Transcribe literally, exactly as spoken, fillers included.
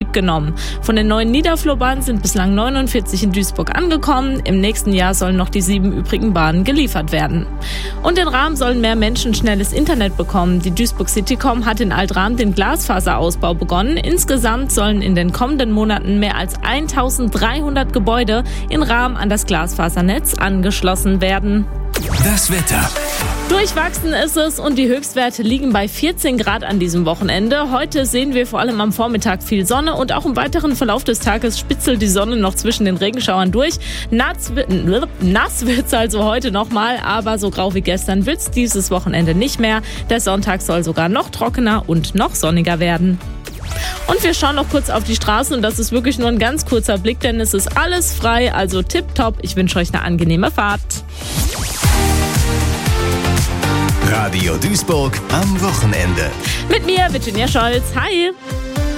zurückgenommen. Von den neuen Niederflurbahnen sind bislang neunundvierzig in Duisburg angekommen. Im nächsten Jahr sollen noch die sieben übrigen Bahnen geliefert werden. Und in Rahm sollen mehr Menschen schnelles Internet bekommen. Die Duisburg Citycom hat in Altrahm den Glasfaserausbau begonnen. Insgesamt sollen in den kommenden Monaten mehr als eintausenddreihundert Gebäude in Rahm an das Glasfasernetz angeschlossen werden. Das Wetter. Durchwachsen ist es und die Höchstwerte liegen bei vierzehn Grad an diesem Wochenende. Heute sehen wir vor allem am Vormittag viel Sonne und auch im weiteren Verlauf des Tages spitzelt die Sonne noch zwischen den Regenschauern durch. Nass, nass wird es also heute nochmal, aber so grau wie gestern wird es dieses Wochenende nicht mehr. Der Sonntag soll sogar noch trockener und noch sonniger werden. Und wir schauen noch kurz auf die Straßen und das ist wirklich nur ein ganz kurzer Blick, denn es ist alles frei, also tipptopp. Ich wünsche euch eine angenehme Fahrt. Radio Duisburg am Wochenende. Mit mir, Virginia Scholz. Hi!